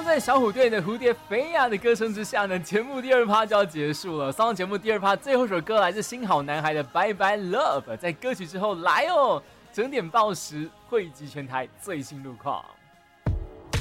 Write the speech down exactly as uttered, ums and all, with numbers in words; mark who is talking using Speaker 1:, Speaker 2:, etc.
Speaker 1: 在小虎队的蝴蝶飞呀的歌声之下呢，节目第二趴就要结束了。上节目第二趴最后一首歌来自新好男孩的 Bye Bye Love， 在歌曲之后来哦，整点报时汇集全台最新路况。